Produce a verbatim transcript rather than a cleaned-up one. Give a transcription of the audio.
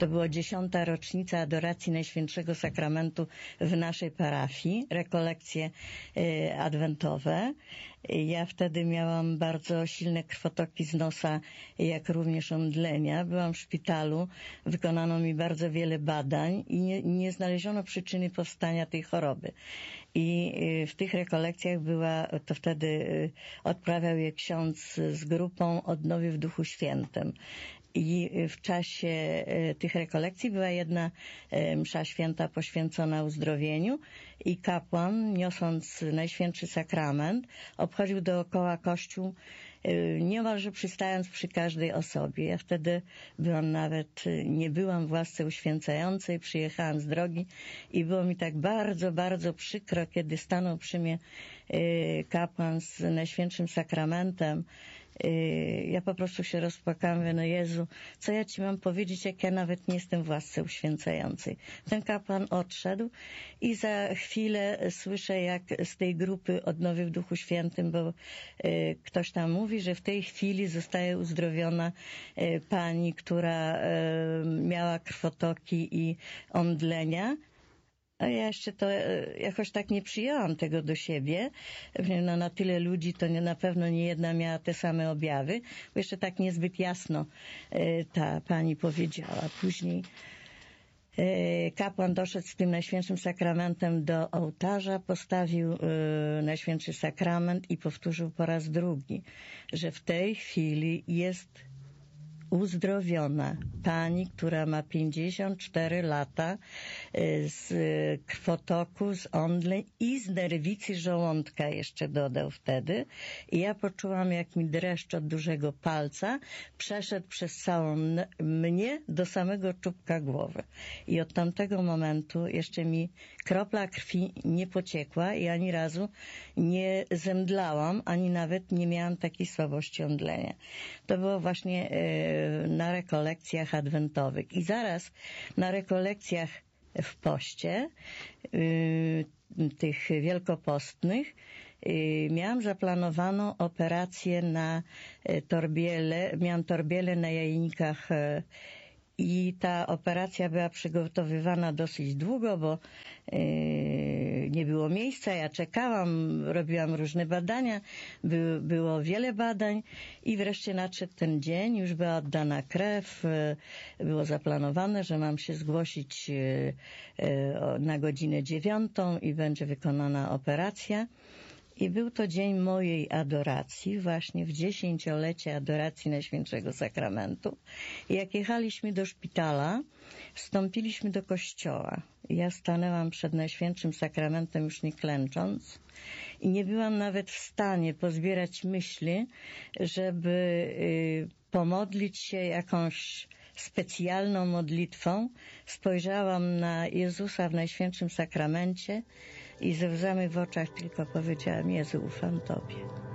To była dziesiąta rocznica adoracji Najświętszego Sakramentu w naszej parafii, rekolekcje y, adwentowe. Ja wtedy miałam bardzo silne krwotoki z nosa, jak również omdlenia. Byłam w szpitalu, wykonano mi bardzo wiele badań i nie, nie znaleziono przyczyny powstania tej choroby. I y, w tych rekolekcjach była, to wtedy y, odprawiał je ksiądz z grupą Odnowy w Duchu Świętym. I w czasie tych rekolekcji była jedna msza święta poświęcona uzdrowieniu i kapłan, niosąc Najświętszy Sakrament, obchodził dookoła Kościół, niemalże przystając przy każdej osobie. Ja wtedy byłam nawet, nie byłam w łasce uświęcającej, przyjechałam z drogi i było mi tak bardzo, bardzo przykro, kiedy stanął przy mnie kapłan z Najświętszym Sakramentem. Ja po prostu się rozpłakałam, mówię, no Jezu, co ja Ci mam powiedzieć, jak ja nawet nie jestem w łasce uświęcającej. Ten kapłan odszedł i za chwilę słyszę, jak z tej grupy Odnowy w Duchu Świętym, bo y, ktoś tam mówi, że w tej chwili zostaje uzdrowiona y, pani, która y, miała krwotoki i omdlenia. A ja jeszcze to jakoś tak nie przyjęłam tego do siebie. No, na tyle ludzi to nie, na pewno nie jedna miała te same objawy, bo jeszcze tak niezbyt jasno ta pani powiedziała. Później kapłan doszedł z tym Najświętszym Sakramentem do ołtarza, postawił Najświętszy Sakrament i powtórzył po raz drugi, że w tej chwili jest uzdrowiona pani, która ma pięćdziesiąt cztery lata, z krwotoku, z omdleń i z nerwicy żołądka jeszcze dodał wtedy. I ja poczułam, jak mi dreszcz od dużego palca przeszedł przez całą mnie do samego czubka głowy. I od tamtego momentu jeszcze mi kropla krwi nie pociekła i ani razu nie zemdlałam, ani nawet nie miałam takiej słabości omdlenia. To było właśnie e, na rekolekcjach adwentowych. I zaraz na rekolekcjach w poście, y, tych wielkopostnych, y, miałam zaplanowaną operację na y, torbiele, miałam torbiele na jajnikach y, i ta operacja była przygotowywana dosyć długo, bo yy, nie było miejsca, ja czekałam, robiłam różne badania, by, było wiele badań i wreszcie nadszedł ten dzień, już była oddana krew, yy, było zaplanowane, że mam się zgłosić yy, yy, na godzinę dziewiątą i będzie wykonana operacja. I był to dzień mojej adoracji, właśnie w dziesięciolecie adoracji Najświętszego Sakramentu. I jak jechaliśmy do szpitala, wstąpiliśmy do kościoła. Ja stanęłam przed Najświętszym Sakramentem już nie klęcząc i nie byłam nawet w stanie pozbierać myśli, żeby y, pomodlić się jakąś specjalną modlitwą. Spojrzałam na Jezusa w Najświętszym Sakramencie i ze łzami w oczach tylko powiedziałam: Jezu, ufam Tobie.